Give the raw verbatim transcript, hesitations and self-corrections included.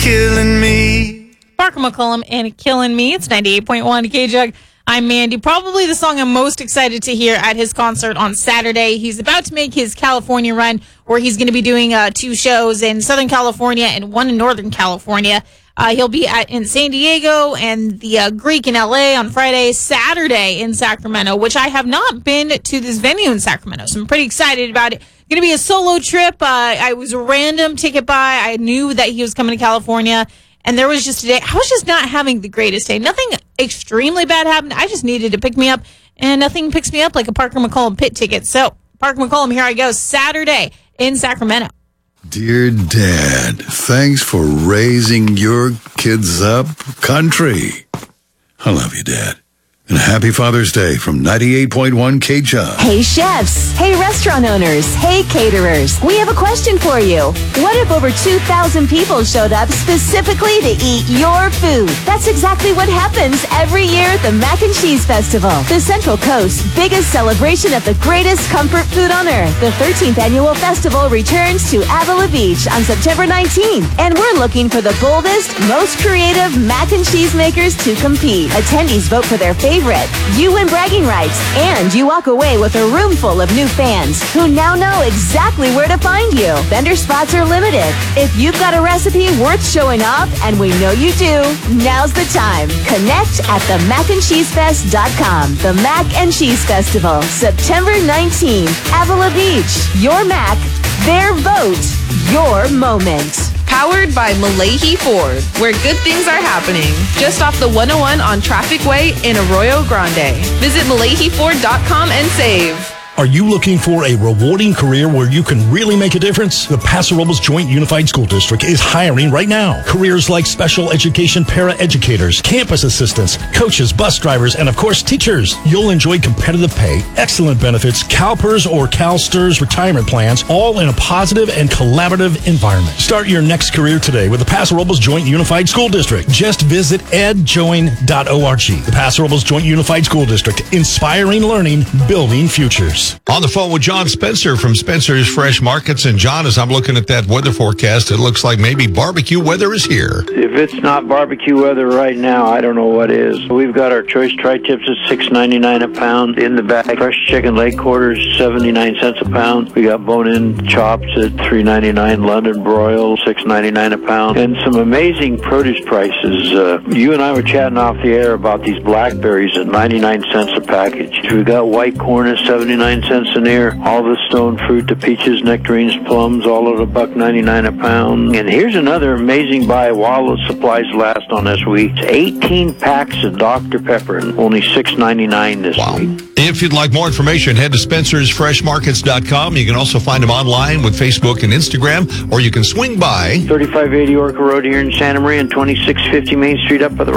killing me. Parker McCollum and Killing Me. It's ninety-eight point one K-Jug. I'm Mandy. Probably the song I'm most excited to hear at his concert on Saturday. He's about to make his California run, where he's going to be doing uh, two shows in Southern California and one in Northern California. Uh, he'll be at, in San Diego and the uh, Greek in L A on Friday, Saturday in Sacramento, which I have not been to this venue in Sacramento, so I'm pretty excited about it. Going to be a solo trip. Uh, I was a random ticket buy. I knew that he was coming to California, and there was just a day. I was just not having the greatest day. Nothing extremely bad happened. I just needed to pick me up, and nothing picks me up like a Parker McCollum pit ticket. So, Parker McCollum, here I go, Saturday in Sacramento. Dear Dad, thanks for raising your kids up country. I love you, Dad. And happy Father's Day from ninety-eight point one K-Jug. Hey chefs, hey restaurant owners, hey caterers. We have a question for you. What if over two thousand people showed up specifically to eat your food? That's exactly what happens every year at the Mac and Cheese Festival, the Central Coast's biggest celebration of the greatest comfort food on earth. The thirteenth annual festival returns to Avila Beach on September nineteenth, and we're looking for the boldest, most creative mac and cheese makers to compete. Attendees vote for their favorite. You win bragging rights, and you walk away with a room full of new fans who now know exactly where to find you. Vendor spots are limited. If you've got a recipe worth showing off, and we know you do, now's the time. Connect at the mac and cheese fest dot com. The Mac and Cheese Festival, September nineteenth, Avila Beach. Your Mac, their vote, your moment. Powered by Malahi Ford, where good things are happening. Just off the one oh one on Traffic Way in Arroyo Grande. Visit Malahi Ford dot com and save. Are you looking for a rewarding career where you can really make a difference? The Paso Robles Joint Unified School District is hiring right now. Careers like special education para-educators, campus assistants, coaches, bus drivers, and of course, teachers. You'll enjoy competitive pay, excellent benefits, CalPERS or CalSTRS retirement plans, all in a positive and collaborative environment. Start your next career today with the Paso Robles Joint Unified School District. Just visit ed join dot org. The Paso Robles Joint Unified School District, inspiring learning, building futures. On the phone with John Spencer from Spencer's Fresh Markets. And John, as I'm looking at that weather forecast, it looks like maybe barbecue weather is here. If it's not barbecue weather right now, I don't know what is. We've got our choice tri-tips at six ninety-nine a pound in the bag. Fresh chicken leg quarters, seventy-nine cents a pound. We got bone-in chops at three ninety-nine. London broil, six ninety-nine a pound. And some amazing produce prices. Uh, you and I were chatting off the air about these blackberries at ninety-nine cents a package. We got white corn at seventy-nine cents an ear. All the stone fruit, the peaches, nectarines, plums, all at a buck ninety-nine a pound. And here's another amazing buy while the supplies last on this week. It's eighteen packs of Doctor Pepper, and only six ninety-nine this wow. week. If you'd like more information, head to Spencers Fresh Markets dot com. You can also find them online with Facebook and Instagram, or you can swing by thirty-five eighty Orca Road here in Santa Maria and twenty-six fifty Main Street up by the